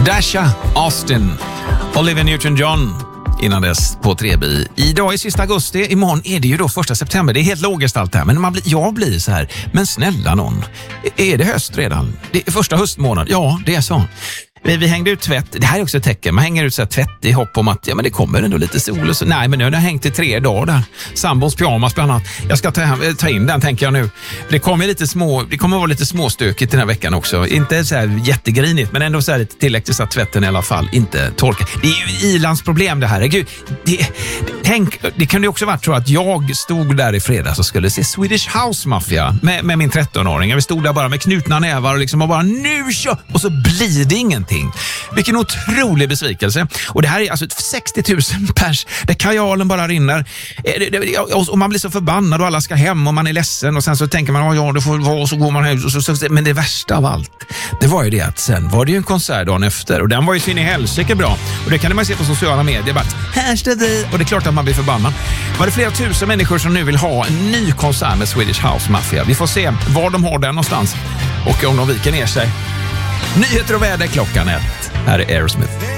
Dasha Austin, Olivia Newton-John innan dess på 3B. Idag är sista augusti, imorgon är det ju då 1 september. Det är helt logiskt allt det här, men jag blir så här, men snälla någon, är det höst redan? Det är första höstmånad, ja det är så. Vi hängde ut tvätt, det här är också ett tecken, man hänger ut så här tvätt i hopp om att ja, men det kommer ändå lite sol och så. Nej, men nu har det hängt i 3 dagar där. Sambons pyjamas bland annat. Jag ska ta in den tänker jag nu. Det kommer vara lite småstökigt den här veckan också. Inte så här jättegrinigt, men ändå så här lite tillräckligt så att tvätten i alla fall inte torkar. Det är ju Ilands problem det här. Gud, det kan ju också vara tror att jag stod där i fredags och skulle se Swedish House Mafia med min 13-åring. Vi stod där bara med knutna nävar och liksom och bara nu kör! Och så blir det ingenting. Vilken otrolig besvikelse. Och det här är alltså 60 000 pers där kajalen bara rinner. Och man blir så förbannad och alla ska hem och man är ledsen och sen så tänker man ja det får vara och så går man hem. Men det värsta av allt, det var ju det att sen var det ju en konsert dagen efter och den var ju sin i helsike bra. Och det kan man se på sociala medier. Bara, och det är klart att man blir förbannad. Var det flera tusen människor som nu vill ha en ny konsert med Swedish House Mafia. Vi får se var de har den någonstans och om de viker ner sig. Nyheter och väder klockan 1. Här är Aerosmith.